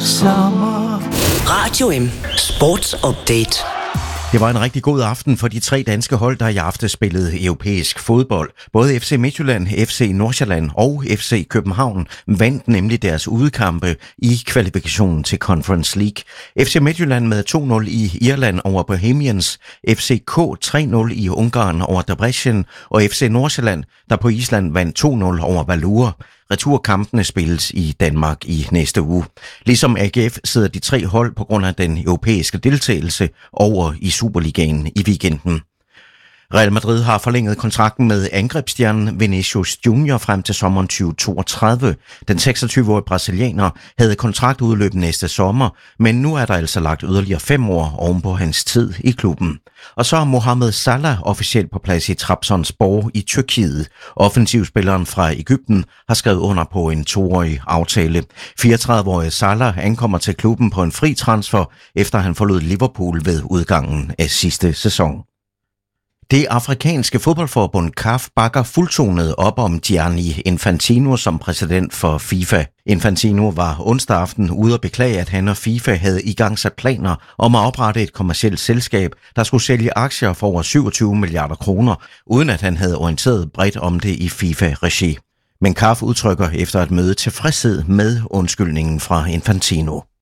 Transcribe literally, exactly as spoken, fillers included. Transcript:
sommer. Radio M Sports Update. Det var en rigtig god aften for de tre danske hold, der i aften spillede europæisk fodbold. Både F C Midtjylland, F C Nordsjælland og F C København vandt nemlig deres udekampe i kvalifikationen til Conference League. F C Midtjylland med to nul i Irland over Bohemians, F C K tre nul i Ungarn over Debrecen og F C Nordsjælland, der på Island vandt to nul over Valur. Returkampene spilles i Danmark i næste uge. Ligesom A G F sidder de tre hold på grund af den europæiske deltagelse over i Superligaen i weekenden. Real Madrid har forlænget kontrakten med angrebsstjernen Vinicius Junior frem til sommeren tyve toogtredive. Den seksogtyve-årige brasilianer havde kontraktudløb næste sommer, men nu er der altså lagt yderligere fem år oven på hans tid i klubben. Og så er Mohamed Salah officielt på plads i Trabzonspor i Tyrkiet. Offensivspilleren fra Egypten har skrevet under på en toårig aftale. fireogtredive-årige Salah ankommer til klubben på en fri transfer, efter han forlod Liverpool ved udgangen af sidste sæson. Det afrikanske fodboldforbund C A F bakker fuldtonet op om Gianni Infantino som præsident for FIFA. Infantino var onsdag aften ude at beklage, at han og FIFA havde igangsat planer om at oprette et kommercielt selskab, der skulle sælge aktier for over syvogtyve milliarder kroner, uden at han havde orienteret bredt om det i FIFA-regi. Men C A F udtrykker efter et møde tilfredshed med undskyldningen fra Infantino.